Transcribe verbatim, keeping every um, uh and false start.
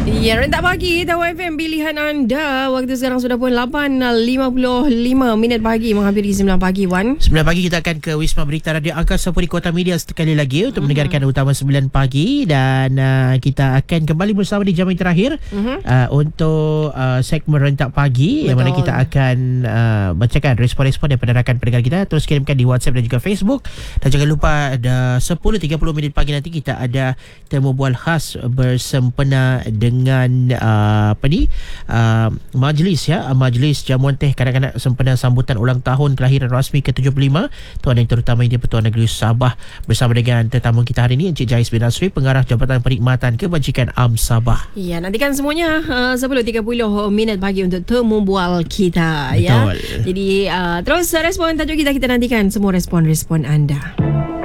Ya, rentak pagi Tahu F M pilihan anda. Waktu sekarang sudah pun lapan lima puluh lima minit pagi, menghampiri sembilan pagi, Wan. sembilan pagi kita akan ke Wisma Berita Radio Angkasa Puri Kota Media sekali lagi untuk uh-huh. mendengarkan utama sembilan pagi, dan uh, kita akan kembali bersama di jam yang terakhir uh-huh. uh, untuk uh, segmen rentak pagi. Betul. Yang mana kita akan uh, bacakan respon-respon daripada rakan pendengar kita. Terus kirimkan di WhatsApp dan juga Facebook. Dan jangan lupa ada sepuluh tiga puluh minit pagi nanti kita ada temu bual khas bersempena dengan dengan uh, apa ni uh, majlis ya majlis jamuan teh kanak-kanak sempena sambutan ulang tahun kelahiran rasmi ke tujuh puluh lima Tuan Yang Terutama Yang di-Pertuan Negeri Sabah, bersama dengan tetamu kita hari ini Encik Jais bin Nasri, Pengarah Jabatan Perkhidmatan Kebajikan Am Sabah. Ya, nantikan semuanya uh, sepuluh tiga puluh minit pagi untuk temu bual kita. Betul. Ya. Jadi uh, terus respon tajuk kita kita nantikan semua respon-respon anda.